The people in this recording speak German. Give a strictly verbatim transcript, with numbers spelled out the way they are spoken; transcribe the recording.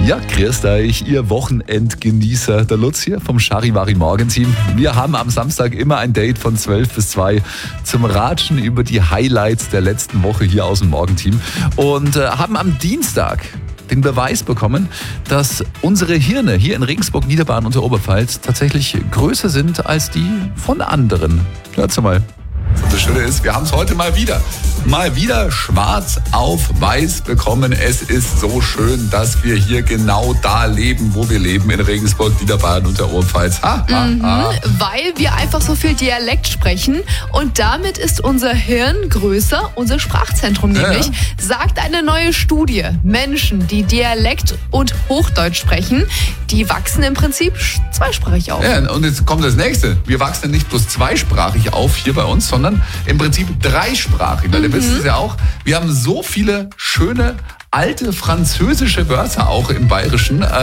Ja, grüßt euch, ihr Wochenendgenießer. Der Lutz hier vom Charivari Morgenteam. Wir haben am Samstag immer ein Date von zwölf bis zwei zum Ratschen über die Highlights der letzten Woche hier aus dem Morgenteam. Und äh, haben am Dienstag den Beweis bekommen, dass unsere Hirne hier in Regensburg, Niederbayern und der Oberpfalz tatsächlich größer sind als die von anderen. Hört's mal. Und das Schöne ist, wir haben es heute mal wieder, mal wieder schwarz auf weiß bekommen. Es ist so schön, dass wir hier genau da leben, wo wir leben, in Regensburg, Niederbayern und der Oberpfalz. Ha, ha, mhm, ha. Weil wir einfach so viel Dialekt sprechen und damit ist unser Hirn größer, unser Sprachzentrum nämlich, Ja, ja. sagt eine neue Studie. Menschen, die Dialekt und Hochdeutsch sprechen, die wachsen im Prinzip zweisprachig auf. Ja, und jetzt kommt das Nächste. Wir wachsen nicht bloß zweisprachig auf hier bei uns, sondern im Prinzip dreisprachig. Weil ihr wisst es ja auch, wir haben so viele schöne alte französische Wörter auch im Bayerischen.